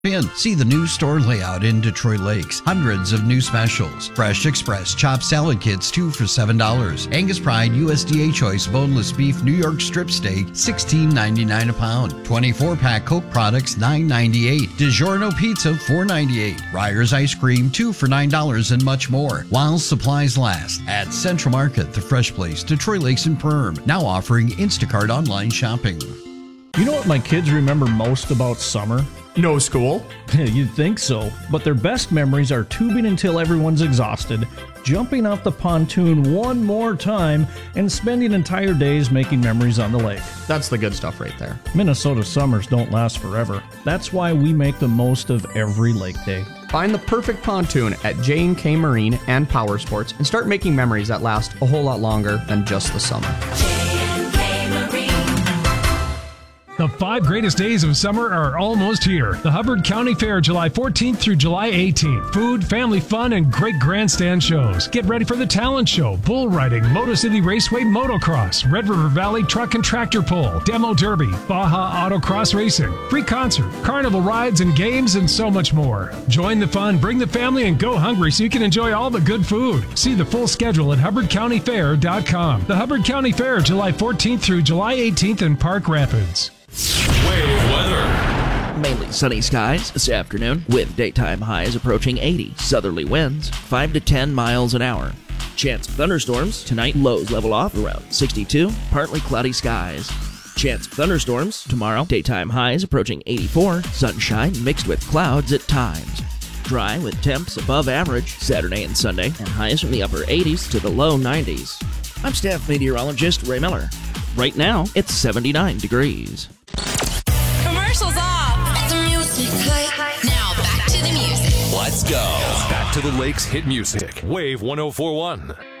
See the new store layout in Detroit Lakes. Hundreds of new specials. Fresh Express chopped salad kits, 2 for $7. Angus Pride USDA Choice boneless beef New York strip steak, $16.99 a pound. 24-pack Coke products, $9.98. DiGiorno pizza, $4.98. Ryer's ice cream, 2 for $9, and much more. While supplies last. At Central Market, the fresh place, Detroit Lakes and Perm. Now offering Instacart online shopping. You know what my kids remember most about summer? No school? You'd think so, but their best memories are tubing until everyone's exhausted, jumping off the pontoon one more time, and spending entire days making memories on the lake. That's the good stuff right there. Minnesota summers don't last forever. That's why we make the most of every lake day. Find the perfect pontoon at J&K Marine and Power Sports and start making memories that last a whole lot longer than just the summer. The 5 greatest days of summer are almost here. The Hubbard County Fair, July 14th through July 18th. Food, family fun, and great grandstand shows. Get ready for the talent show, bull riding, Moto City Raceway motocross, Red River Valley truck and tractor pull, demo derby, Baja Autocross racing, free concert, carnival rides and games, and so much more. Join the fun, bring the family, and go hungry so you can enjoy all the good food. See the full schedule at HubbardCountyFair.com. The Hubbard County Fair, July 14th through July 18th in Park Rapids. Wave weather. Mainly sunny skies this afternoon with daytime highs approaching 80. Southerly winds 5 to 10 miles an hour. Chance of thunderstorms tonight. Lows level off around 62. Partly cloudy skies. Chance of thunderstorms tomorrow. Daytime highs approaching 84. Sunshine mixed with clouds at times. Dry with temps above average Saturday and Sunday, and highs from the upper 80s to the low 90s. I'm staff meteorologist Ray Miller. Right now, it's 79 degrees. Commercials off. The music play. Now back to the music. Let's go. Back to the Lakes hit music. Wave 104.1.